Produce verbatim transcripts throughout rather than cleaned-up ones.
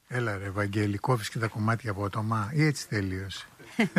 Έλα ρε Βαγγέλη, κόβεις και τα κομμάτια από το μα ή έτσι τελείωσε?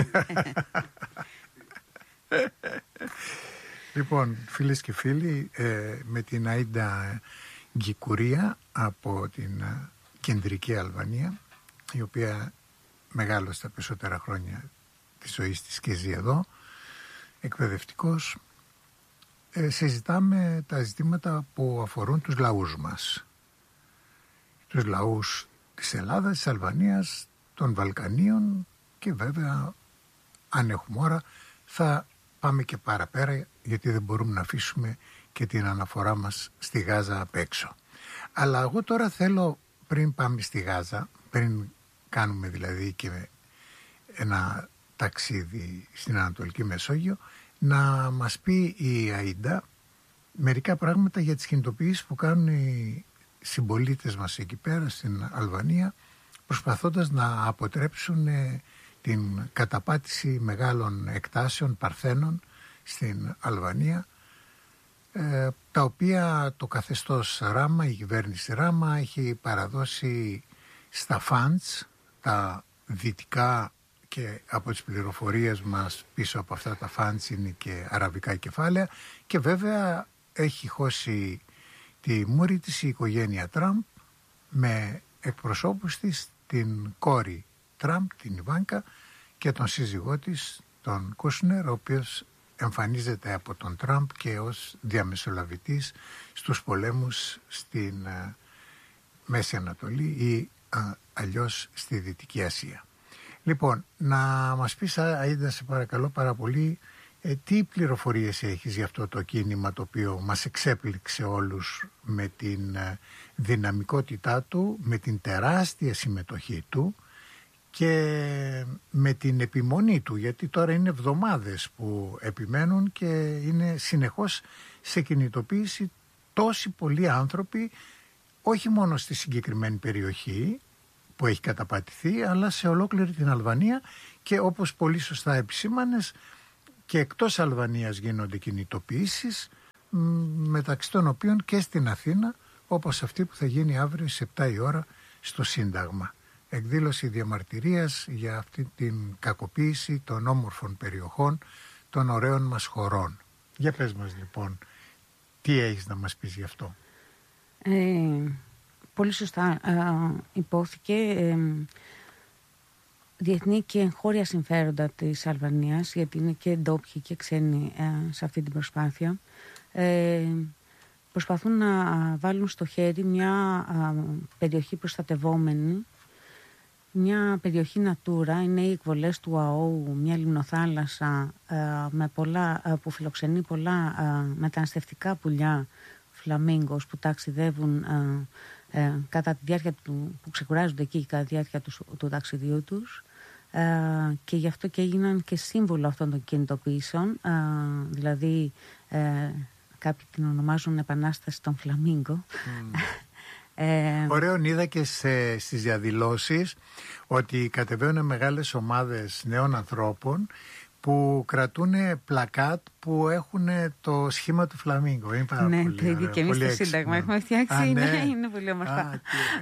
Λοιπόν, φίλες και φίλοι, ε, με την Αΐντα Γκικουρία από την ε, κεντρική Αλβανία, η οποία μεγάλωσε τα περισσότερα χρόνια της ζωής της και ζει εδώ, εκπαιδευτικός, ε, συζητάμε τα ζητήματα που αφορούν τους λαούς μας. Τους λαούς της Ελλάδας, της Αλβανίας, των Βαλκανίων και βέβαια, αν έχουμε ώρα, θα πάμε και παραπέρα, γιατί δεν μπορούμε να αφήσουμε και την αναφορά μας στη Γάζα απ' έξω. Αλλά εγώ τώρα θέλω, πριν πάμε στη Γάζα, πριν κάνουμε δηλαδή και ένα ταξίδι στην Ανατολική Μεσόγειο, να μας πει η Αΐντα μερικά πράγματα για τις κινητοποιήσεις που κάνουν οι συμπολίτες μας εκεί πέρα στην Αλβανία, προσπαθώντας να αποτρέψουν την καταπάτηση μεγάλων εκτάσεων παρθένων στην Αλβανία, ε, τα οποία το καθεστώς Ράμα, η κυβέρνηση Ράμα, έχει παραδώσει στα φαντς, τα δυτικά, και από τις πληροφορίες μας πίσω από αυτά τα φαντς είναι και αραβικά κεφάλαια, και βέβαια έχει χώσει τη μούρη της η οικογένεια Τραμπ με εκπροσώπους της την κόρη Τραμπ, την Ιβάνκα, και τον σύζυγό της, τον Κούσνερ, ο οποίος εμφανίζεται από τον Τραμπ και ως διαμεσολαβητής στους πολέμους στην uh, Μέση Ανατολή ή uh, αλλιώς στη Δυτική Ασία. Λοιπόν, να μας πεις, Αΐντα, σε παρακαλώ πάρα πολύ, ε, τι πληροφορίες έχεις για αυτό το κίνημα το οποίο μας εξέπληξε όλους με την ε, δυναμικότητά του, με την τεράστια συμμετοχή του και με την επιμονή του, γιατί τώρα είναι εβδομάδες που επιμένουν και είναι συνεχώς σε κινητοποίηση τόσοι πολλοί άνθρωποι, όχι μόνο στη συγκεκριμένη περιοχή που έχει καταπατηθεί, αλλά σε ολόκληρη την Αλβανία, και όπως πολύ σωστά επισήμανες, και εκτός Αλβανίας γίνονται κινητοποιήσεις, μεταξύ των οποίων και στην Αθήνα, όπως αυτή που θα γίνει αύριο στις επτά η ώρα στο Σύνταγμα. Εκδήλωση διαμαρτυρίας για αυτή την κακοποίηση των όμορφων περιοχών, των ωραίων μας χωρών. Για πες μας λοιπόν, τι έχεις να μας πεις γι' αυτό? Ε, πολύ σωστά ε, υπόθηκε ε, διεθνή και εγχώρια συμφέροντα της Αλβανίας, γιατί είναι και ντόπιοι και ξένοι ε, σε αυτή την προσπάθεια. Ε, προσπαθούν να βάλουν στο χέρι μια α, περιοχή προστατευόμενη, μια περιοχή Natura, είναι οι εκβολές του ΑΟΟΥ, μια λιμνοθάλασσα α, με πολλά, α, που φιλοξενεί πολλά α, μεταναστευτικά πουλιά φλαμίγκος που ταξιδεύουν α, α, κατά τη διάρκεια του, που ξεκουράζονται εκεί κατά τη διάρκεια του, του ταξιδιού τους, α, και γι' αυτό και έγιναν και σύμβολο αυτών των κινητοποιήσεων, α, δηλαδή α, κάποιοι την ονομάζουν επανάσταση των φλαμίγκο. Mm. Ε, Ωραίο, είδα και σε, στις διαδηλώσεις ότι κατεβαίνουν μεγάλες ομάδες νέων ανθρώπων που κρατούν πλακάτ που έχουν το σχήμα του φλαμίγκο. Είναι πάρα ναι, πολύ το ίδιο και εμείς στο Σύνταγμα έχουμε φτιάξει. Α, ναι. Ναι, είναι πολύ όμορφα.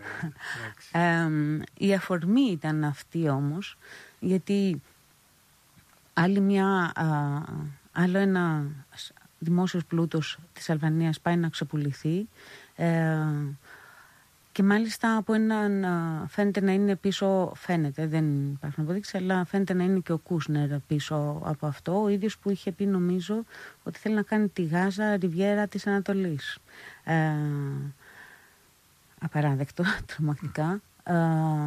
ε, η αφορμή ήταν αυτή όμως, γιατί άλλη μια, α, άλλο ένα δημόσιος πλούτος της Αλβανίας πάει να ξεπουληθεί, ε, και μάλιστα από έναν, φαίνεται να είναι πίσω, φαίνεται, δεν υπάρχουν αποδείξεις, αλλά φαίνεται να είναι και ο Κούσνερ πίσω από αυτό, ο ίδιος που είχε πει, νομίζω, ότι θέλει να κάνει τη Γάζα ριβιέρα της Ανατολής. Ε, απαράδεκτο, τρομακτικά. Ε,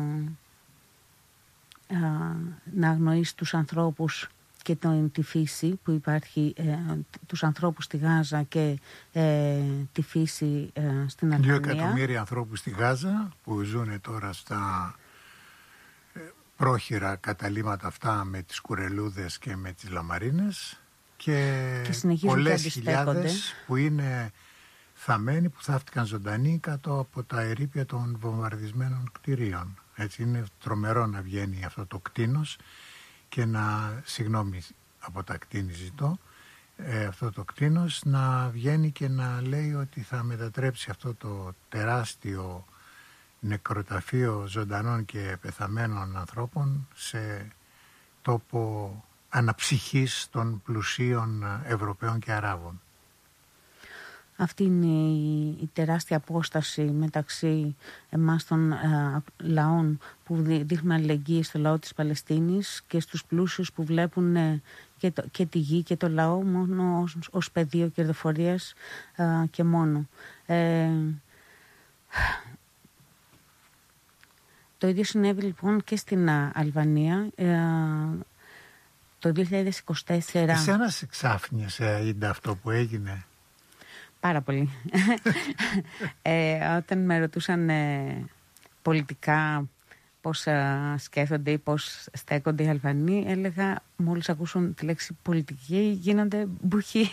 ε, να αγνοήσει τους ανθρώπους και τον, τη φύση που υπάρχει, ε, τους ανθρώπους στη Γάζα και ε, τη φύση ε, στην Αλβανία. Δύο εκατομμύρια ανθρώπους στη Γάζα που ζουν τώρα στα ε, πρόχειρα καταλύματα αυτά με τις κουρελούδες και με τις λαμαρίνες, και, και πολλές χιλιάδες που είναι θαμμένοι, που θαύτηκαν ζωντανοί κάτω από τα ερείπια των βομβαρδισμένων κτηρίων. Έτσι είναι τρομερό να βγαίνει αυτό το κτήνος και να, συγγνώμη από τα κτίνη ζητώ, ε, αυτό το κτίνος να βγαίνει και να λέει ότι θα μετατρέψει αυτό το τεράστιο νεκροταφείο ζωντανών και πεθαμένων ανθρώπων σε τόπο αναψυχής των πλουσίων Ευρωπαίων και Αράβων. Αυτή είναι η, η τεράστια απόσταση μεταξύ εμάς των ε, λαών που δείχνουν αλληλεγγύη στο λαό της Παλαιστίνης και στους πλούσιους που βλέπουν ε, και, το, και τη γη και το λαό μόνο ως, ως πεδίο κερδοφορίας ε, και μόνο. Ε, το ίδιο συνέβη λοιπόν και στην Αλβανία. Ε, το δύο χιλιάδες είκοσι τέσσερα... Εσένα σε ξάφνιασε, Ίντα, αυτό που έγινε? Πάρα πολύ. ε, όταν με ρωτούσαν ε, πολιτικά πώς ε, σκέφτονται ή πώς στέκονται οι Αλβανοί, έλεγα μόλις ακούσουν τη λέξη πολιτική γίνονται μπουχοί.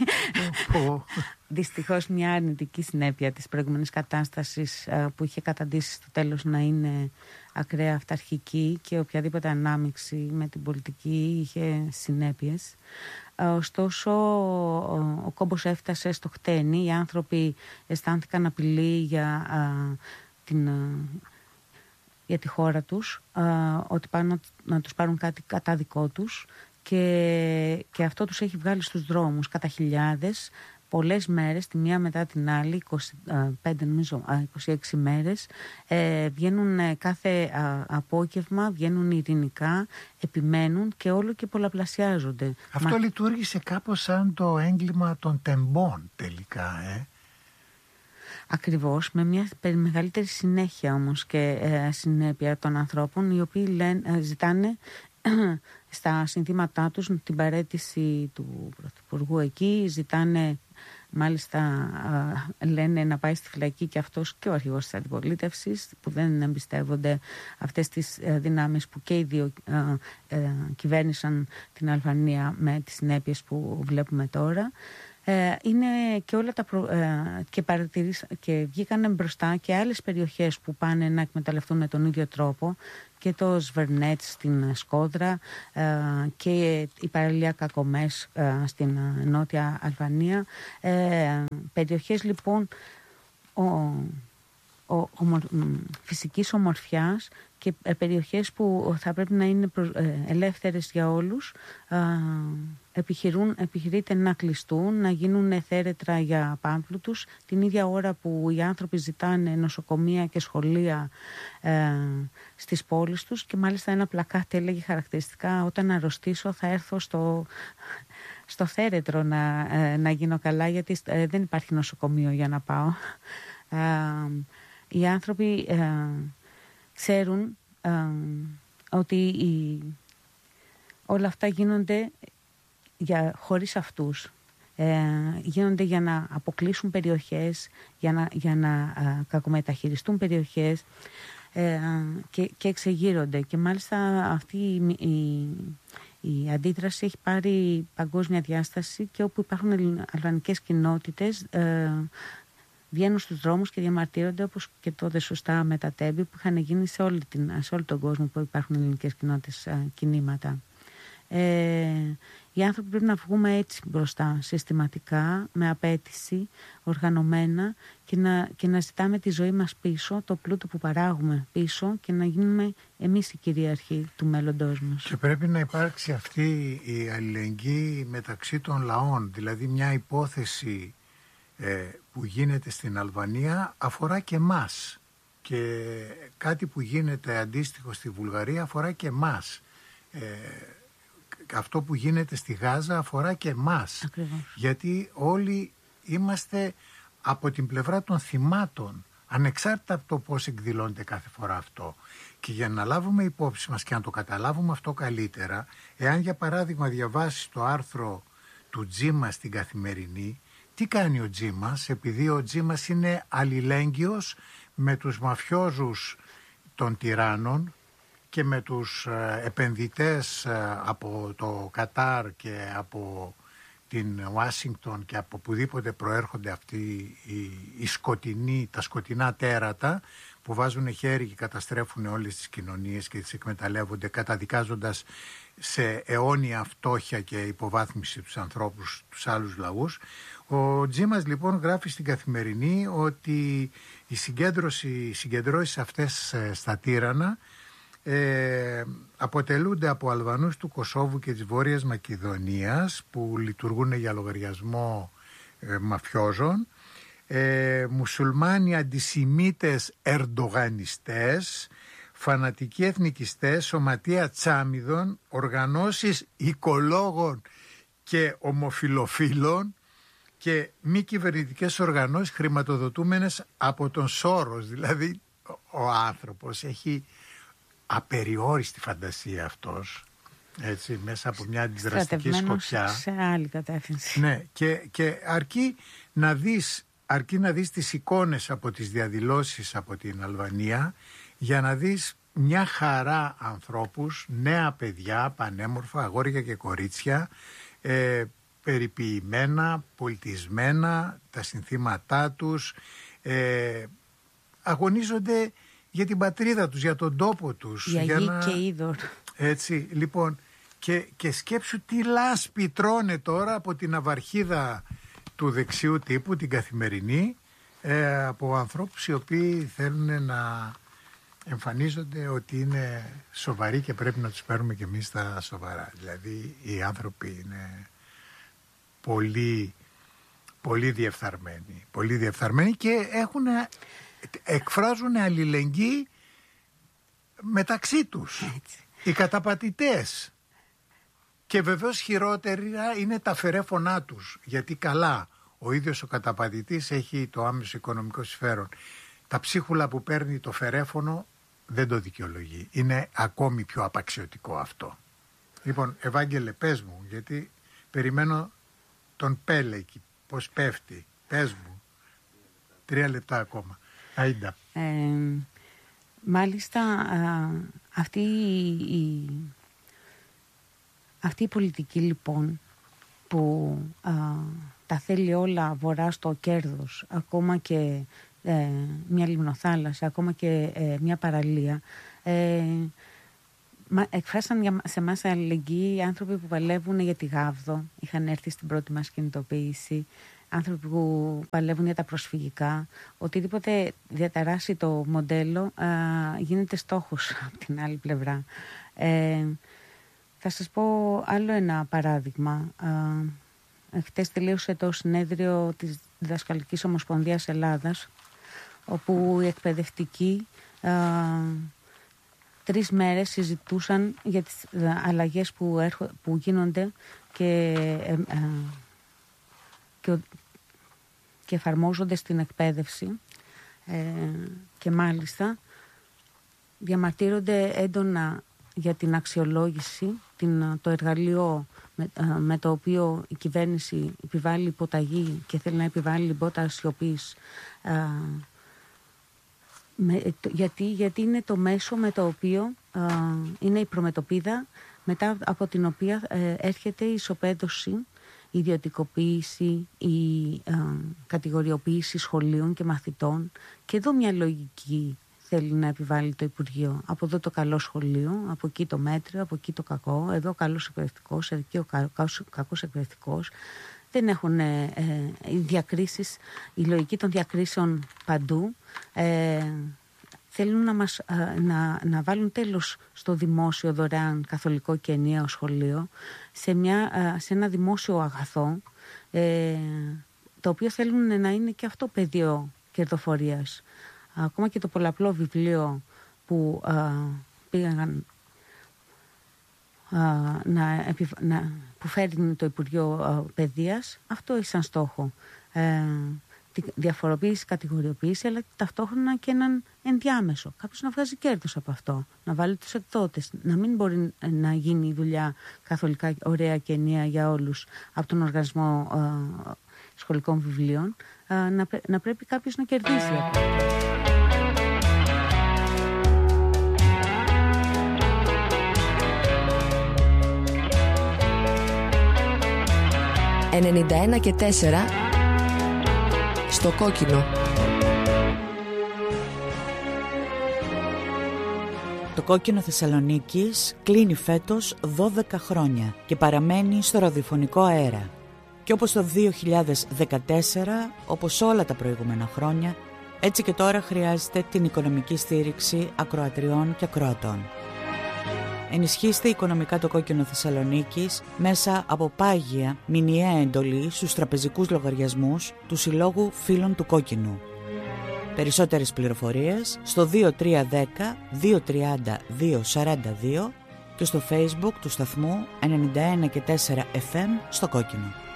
Δυστυχώς μια αρνητική συνέπεια της προηγούμενης κατάστασης ε, που είχε καταντήσει στο τέλος να είναι ακραία αυταρχική και οποιαδήποτε ανάμειξη με την πολιτική είχε συνέπειες. Ωστόσο, ο, ο κόμπος έφτασε στο χτένι. Οι άνθρωποι αισθάνθηκαν απειλή για, α, την, α, για τη χώρα τους, α, ότι πάνε να, να τους πάρουν κάτι κατά δικό τους και, και αυτό τους έχει βγάλει στους δρόμους κατά χιλιάδες. Πολλές μέρες, τη μία μετά την άλλη, είκοσι πέντε νομίζω, είκοσι έξι μέρες, ε, βγαίνουν κάθε α, απόγευμα, βγαίνουν ειρηνικά, επιμένουν και όλο και πολλαπλασιάζονται. Αυτό Μα... λειτουργήσε κάπως σαν το έγκλημα των τεμπών τελικά, ε? Ακριβώς, με μια μεγαλύτερη συνέχεια όμως και ε, συνέπεια των ανθρώπων, οι οποίοι λένε, ε, ζητάνε στα συνθήματά τους την παραίτηση του Πρωθυπουργού εκεί, ζητάνε μάλιστα α, λένε να πάει στη φυλακή και αυτός και ο αρχηγός της αντιπολίτευσης, που δεν εμπιστεύονται αυτές τις α, δυνάμεις που και οι δύο α, α, κυβέρνησαν την Αλβανία με τις συνέπειες που βλέπουμε τώρα. Ε, είναι και όλα τα προ... ε, και, και βγήκαν μπροστά και άλλες περιοχές που πάνε να εκμεταλλευτούν με τον ίδιο τρόπο, και το Σβερνέτ στην Σκόδρα ε, και η παραλία Κακομές ε, στην Νότια Αλβανία. Ε, περιοχές λοιπόν ο, ο, ο, φυσικής ομορφιάς και ε, περιοχές που θα πρέπει να είναι προ, ε, ελεύθερες για όλους. Ε, επιχειρούν, επιχειρείται να κλειστούν, να γίνουν θέρετρα για πάμπλουτους την ίδια ώρα που οι άνθρωποι ζητάνε νοσοκομεία και σχολεία ε, στις πόλεις τους, και μάλιστα ένα πλακάτι έλεγε χαρακτηριστικά: όταν αρρωστήσω θα έρθω στο, στο θέρετρο να, ε, να γίνω καλά, γιατί ε, δεν υπάρχει νοσοκομείο για να πάω. Ε, οι άνθρωποι ε, ξέρουν ε, ότι οι, όλα αυτά γίνονται για, χωρίς αυτούς. Ε, γίνονται για να αποκλείσουν περιοχές, για να, για να α, κακομεταχειριστούν περιοχές ε, και, και εξεγείρονται. Και μάλιστα αυτή η, η, η αντίδραση έχει πάρει παγκόσμια διάσταση, και όπου υπάρχουν αλβανικές κοινότητες ε, βγαίνουν στους δρόμους και διαμαρτύρονται, όπως και τότε σωστά με τα τέμπη που είχαν γίνει σε, όλη την, σε όλο τον κόσμο που υπάρχουν ελληνικές κοινότητες α, κινήματα. Ε, οι άνθρωποι πρέπει να βγούμε έτσι μπροστά, συστηματικά, με απέτηση, οργανωμένα, και να, και να ζητάμε τη ζωή μας πίσω, το πλούτο που παράγουμε πίσω, και να γίνουμε εμείς οι κυρίαρχοι του μέλλοντός μας. Και πρέπει να υπάρξει αυτή η αλληλεγγύη μεταξύ των λαών, δηλαδή μια υπόθεση ε, που γίνεται στην Αλβανία αφορά και μας, και κάτι που γίνεται αντίστοιχο στη Βουλγαρία αφορά και μας. Ε, αυτό που γίνεται στη Γάζα αφορά και εμάς. Ακριβώς. Γιατί όλοι είμαστε από την πλευρά των θυμάτων, ανεξάρτητα από το πώς εκδηλώνεται κάθε φορά αυτό. Και για να λάβουμε υπόψη μας και να το καταλάβουμε αυτό καλύτερα, εάν για παράδειγμα διαβάσεις το άρθρο του Τζίμα στην Καθημερινή, τι κάνει ο Τζίμας? Επειδή ο Τζίμας είναι αλληλέγγυος με τους μαφιόζους των τυράννων και με τους επενδυτές από το Κατάρ και από την Ουάσιγκτον και από οπουδήποτε προέρχονται αυτοί οι, οι σκοτεινοί, τα σκοτεινά τέρατα που βάζουν χέρι και καταστρέφουν όλες τις κοινωνίες και τις εκμεταλλεύονται, καταδικάζοντας σε αιώνια φτώχεια και υποβάθμιση τους ανθρώπους, τους άλλους λαούς. Ο Τζίμας λοιπόν γράφει στην Καθημερινή ότι η συγκέντρωση, οι συγκεντρώσεις αυτές στα τύρανα ε, αποτελούνται από Αλβανούς του Κωσόβου και της Βόρειας Μακεδονίας που λειτουργούν για λογαριασμό ε, μαφιόζων, ε, μουσουλμάνοι αντισημίτες ερντογανιστές, φανατικοί εθνικιστές, σωματεία τσάμιδων, οργανώσεις οικολόγων και ομοφιλοφίλων και μη κυβερνητικές οργανώσεις χρηματοδοτούμενες από τον Σόρος. Δηλαδή ο άνθρωπος έχει απεριόριστη φαντασία αυτός, έτσι, μέσα από μια αντιδραστική σκοπιά. Σε άλλη κατεύθυνση. Ναι, και, και αρκεί να δεις, αρκεί να δεις τις εικόνες από τις διαδηλώσεις από την Αλβανία για να δεις μια χαρά ανθρώπους, νέα παιδιά, πανέμορφα, αγόρια και κορίτσια, ε, περιποιημένα, πολιτισμένα, τα συνθήματά τους, ε, αγωνίζονται για την πατρίδα τους, για τον τόπο τους. Για, για γη να... και είδωρ. Έτσι, λοιπόν, και, και σκέψου τι λάσπη τρώνε τώρα από την αυαρχίδα του δεξιού τύπου, την Καθημερινή, ε, από ανθρώπους οι οποίοι θέλουν να εμφανίζονται ότι είναι σοβαροί και πρέπει να τους παίρνουμε και εμείς τα σοβαρά. Δηλαδή οι άνθρωποι είναι πολύ, πολύ διεφθαρμένοι, πολύ διεφθαρμένοι και έχουν, εκφράζουν αλληλεγγύη μεταξύ τους. Έτσι. Οι καταπατητές. Και βεβαίως χειρότερα είναι τα φερέφωνά τους, γιατί καλά ο ίδιος ο καταπατητής έχει το άμεσο οικονομικό συμφέρον. Τα ψίχουλα που παίρνει το φερέφωνο δεν το δικαιολογεί. Είναι ακόμη πιο απαξιωτικό αυτό. Λοιπόν, Ευάγγελε, πες μου, γιατί περιμένω τον Πέλε εκεί, πώς πέφτει. Πες μου. Τρία λεπτά ακόμα. Αΐντα. Ε, μάλιστα, α, αυτή η, αυτή η πολιτική λοιπόν που α, τα θέλει όλα βορρά στο κέρδος, ακόμα και ε, μια λιμνοθάλασσα, ακόμα και ε, μια παραλία, ε, μα, εκφράσαν σε εμάς αλληλεγγύη οι άνθρωποι που παλεύουν για τη Γάβδο, είχαν έρθει στην πρώτη μας κινητοποίηση, άνθρωποι που παλεύουν για τα προσφυγικά. Οτιδήποτε διαταράσει το μοντέλο α, γίνεται στόχος από την άλλη πλευρά. Ε, θα σας πω άλλο ένα παράδειγμα. Α, χτες τελείωσε το συνέδριο της Διδασκαλικής Ομοσπονδίας Ελλάδας, όπου οι εκπαιδευτικοί α, τρεις μέρες συζητούσαν για τις αλλαγές που, έρχο, που γίνονται και, ε, ε, και, και εφαρμόζονται στην εκπαίδευση ε, και μάλιστα διαμαρτύρονται έντονα για την αξιολόγηση, την, το εργαλείο με, με το οποίο η κυβέρνηση επιβάλλει υποταγή και θέλει να επιβάλλει λιμπότα σιωπής. Ε, με, το, γιατί, γιατί είναι το μέσο με το οποίο ε, είναι η προμετωπίδα μετά από την οποία ε, έρχεται η ισοπαίδωση, η ιδιωτικοποίηση, η ε, κατηγοριοποίηση σχολείων και μαθητών. Και εδώ μια λογική θέλει να επιβάλλει το Υπουργείο. Από εδώ το καλό σχολείο, από εκεί το μέτριο, από εκεί το κακό, εδώ ο καλός εκπαιδευτικός, εκεί ο κακός εκπαιδευτικός. Δεν έχουν ε, ε, οι διακρίσεις, η λογική των διακρίσεων παντού. Ε, θέλουν να, μας, ε, να, να βάλουν τέλος στο δημόσιο δωρεάν καθολικό και ενιαίο σχολείο, σε, μια, ε, σε ένα δημόσιο αγαθό, ε, το οποίο θέλουν να είναι και αυτό πεδίο κερδοφορίας. Ακόμα και το πολλαπλό βιβλίο που α, πήγαν α, να, να, που φέρνει το Υπουργείο α, Παιδείας, αυτό έχει σαν στόχο. Ε, τη διαφοροποίηση, κατηγοριοποίηση, αλλά ταυτόχρονα και έναν ενδιάμεσο. Κάποιος να βγάζει κέρδος από αυτό, να βάλει τους εκδότες, να μην μπορεί να γίνει η δουλειά καθολικά ωραία και ενιαία για όλους από τον οργανισμό α, σχολικών βιβλίων, α, να, να πρέπει κάποιος να κερδίσει από αυτό. ενενήντα ένα και τέσσερα στο κόκκινο. Το Κόκκινο Θεσσαλονίκης κλείνει φέτος δώδεκα χρόνια και παραμένει στο ραδιοφωνικό αέρα. Και όπως το δύο χιλιάδες δεκατέσσερα, όπως όλα τα προηγούμενα χρόνια, έτσι και τώρα χρειάζεται την οικονομική στήριξη ακροατριών και ακροατών. Ενισχύστε οικονομικά το Κόκκινο Θεσσαλονίκης μέσα από πάγια μηνιαία εντολή στους τραπεζικούς λογαριασμούς του Συλλόγου Φίλων του Κόκκινου. Περισσότερες πληροφορίες στο δύο τρία ένα μηδέν δύο τρία μηδέν δύο τέσσερα δύο και στο Facebook του σταθμού ενενήντα ένα και τέσσερα εφ εμ στο Κόκκινο.